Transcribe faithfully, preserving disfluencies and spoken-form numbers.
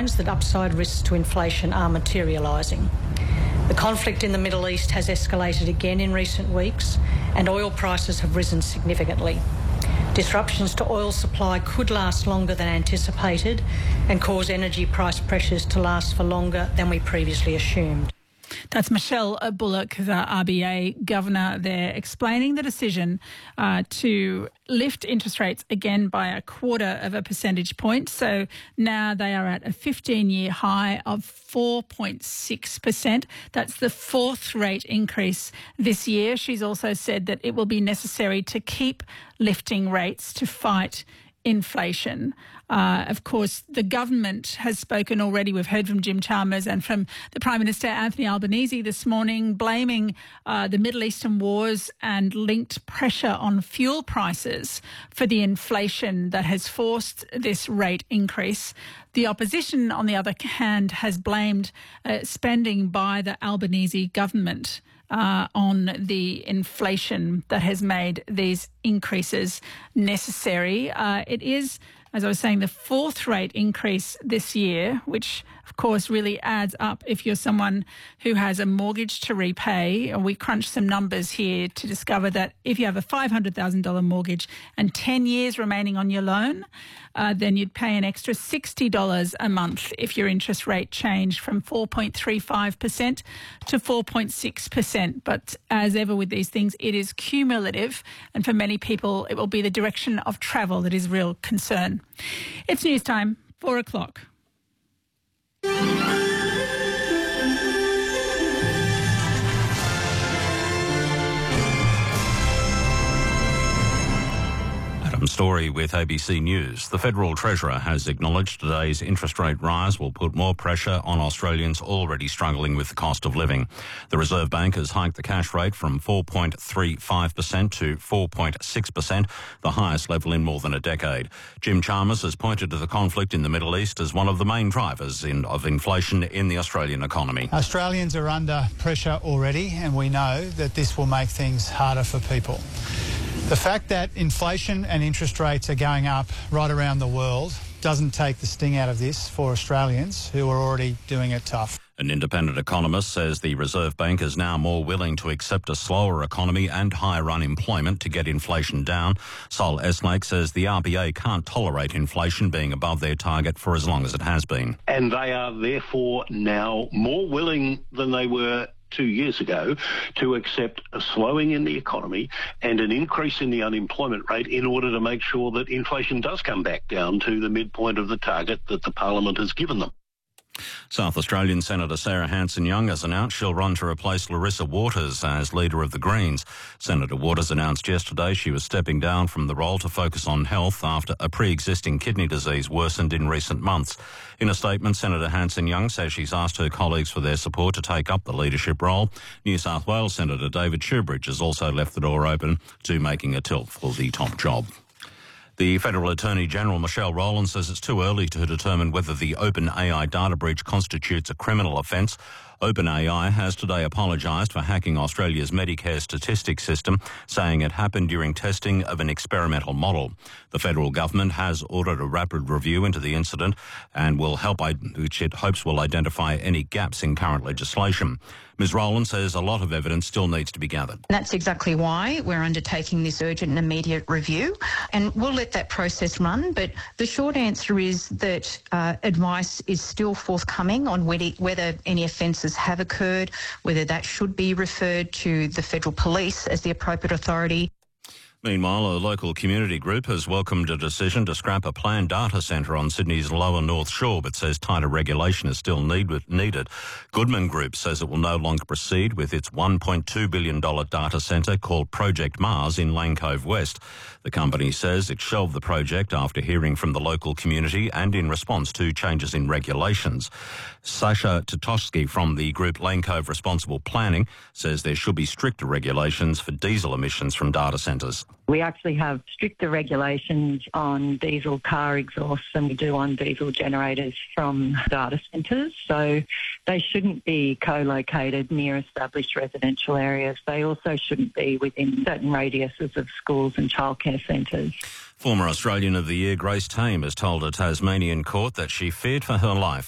signs that upside risks to inflation are materialising. The conflict in the Middle East has escalated again in recent weeks, and oil prices have risen significantly. Disruptions to oil supply could last longer than anticipated and cause energy price pressures to last for longer than we previously assumed. That's Michelle Bullock, the R B A governor there, explaining the decision uh, to lift interest rates again by a quarter of a percentage point. So now they are at a fifteen-year high of four point six percent. That's the fourth rate increase this year. She's also said that it will be necessary to keep lifting rates to fight inflation. Uh, of course, the government has spoken already. We've heard from Jim Chalmers and from the Prime Minister Anthony Albanese this morning, blaming uh, the Middle Eastern wars and linked pressure on fuel prices for the inflation that has forced this rate increase. The opposition, on the other hand, has blamed uh, spending by the Albanese government Uh, on the inflation that has made these increases necessary. Uh, it is, as I was saying, the fourth rate increase this year, which of course really adds up if you're someone who has a mortgage to repay. We crunched some numbers here to discover that if you have a five hundred thousand dollars mortgage and ten years remaining on your loan, uh, then you'd pay an extra sixty dollars a month if your interest rate changed from four point three five percent to four point six percent. But as ever with these things, it is cumulative, and for many people it will be the direction of travel that is real concern. It's news time, four o'clock. Story with A B C News. The Federal Treasurer has acknowledged today's interest rate rise will put more pressure on Australians already struggling with the cost of living. The Reserve Bank has hiked the cash rate from four point three five percent to four point six percent, the highest level in more than a decade. Jim Chalmers has pointed to the conflict in the Middle East as one of the main drivers in, of inflation in the Australian economy. Australians are under pressure already, and we know that this will make things harder for people. The fact that inflation and interest rates are going up right around the world doesn't take the sting out of this for Australians who are already doing it tough. An independent economist says the Reserve Bank is now more willing to accept a slower economy and higher unemployment to get inflation down. Sol Eslake says the R B A can't tolerate inflation being above their target for as long as it has been. And they are therefore now more willing than they were two years ago to accept a slowing in the economy and an increase in the unemployment rate in order to make sure that inflation does come back down to the midpoint of the target that the Parliament has given them. South Australian Senator Sarah Hanson-Young has announced she'll run to replace Larissa Waters as leader of the Greens. Senator Waters announced yesterday she was stepping down from the role to focus on health after a pre-existing kidney disease worsened in recent months. In a statement, Senator Hanson-Young says she's asked her colleagues for their support to take up the leadership role. New South Wales Senator David Shoebridge has also left the door open to making a tilt for the top job. The Federal Attorney-General Michelle Rowland says it's too early to determine whether the OpenAI data breach constitutes a criminal offence. OpenAI has today apologised for hacking Australia's Medicare statistics system, saying it happened during testing of an experimental model. The federal government has ordered a rapid review into the incident and will help, which it hopes will identify any gaps in current legislation. Miz Rowland says a lot of evidence still needs to be gathered. That's exactly why we're undertaking this urgent and immediate review, and we'll let that process run. But the short answer is that uh, advice is still forthcoming on whether, whether any offences have occurred, whether that should be referred to the Federal Police as the appropriate authority. Meanwhile, a local community group has welcomed a decision to scrap a planned data centre on Sydney's lower North Shore, but says tighter regulation is still need, needed. Goodman Group says it will no longer proceed with its one point two billion dollars data centre called Project Mars in Lane Cove West. The company says it shelved the project after hearing from the local community and in response to changes in regulations. Sasha Totosky from the group Lane Cove Responsible Planning says there should be stricter regulations for diesel emissions from data centres. We actually have stricter regulations on diesel car exhausts than we do on diesel generators from data centres. So they shouldn't be co-located near established residential areas. They also shouldn't be within certain radiuses of schools and childcare centres. Former Australian of the Year Grace Tame has told a Tasmanian court that she feared for her life